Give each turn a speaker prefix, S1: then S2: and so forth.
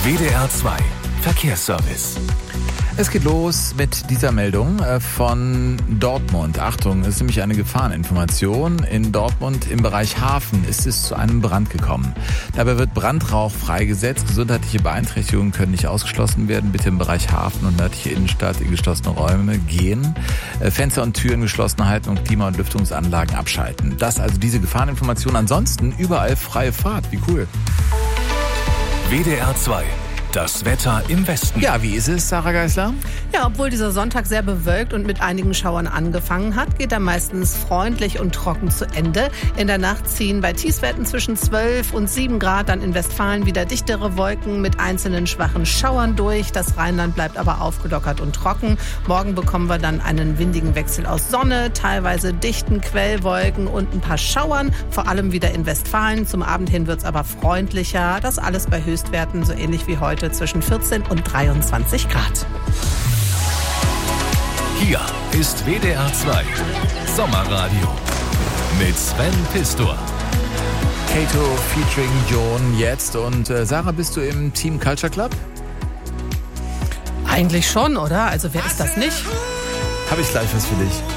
S1: WDR 2 Verkehrsservice.
S2: Es geht los mit dieser Meldung von Dortmund. Achtung, es ist nämlich eine Gefahreninformation. In Dortmund im Bereich Hafen ist es zu einem Brand gekommen. Dabei wird Brandrauch freigesetzt. Gesundheitliche Beeinträchtigungen können nicht ausgeschlossen werden. Bitte im Bereich Hafen und nördliche Innenstadt in geschlossene Räume gehen. Fenster und Türen geschlossen halten und Klima- und Lüftungsanlagen abschalten. Das also diese Gefahreninformation. Ansonsten überall freie Fahrt. Wie cool.
S1: WDR 2. Das Wetter im Westen.
S2: Ja, wie ist es, Sarah Geisler?
S3: Ja, obwohl dieser Sonntag sehr bewölkt und mit einigen Schauern angefangen hat, geht er meistens freundlich und trocken zu Ende. In der Nacht ziehen bei Tiefstwerten zwischen 12 und 7 Grad dann in Westfalen wieder dichtere Wolken mit einzelnen schwachen Schauern durch. Das Rheinland bleibt aber aufgelockert und trocken. Morgen bekommen wir dann einen windigen Wechsel aus Sonne, teilweise dichten Quellwolken und ein paar Schauern, vor allem wieder in Westfalen. Zum Abend hin wird es aber freundlicher. Das alles bei Höchstwerten so ähnlich wie heute zwischen 14 und 23 Grad.
S1: Hier ist WDR 2 Sommerradio mit Sven Pistor.
S2: Kato featuring John jetzt. Und Sarah, bist du im Team Culture Club?
S3: Eigentlich schon, oder? Also wer ist das nicht?
S2: Habe ich gleich was für dich.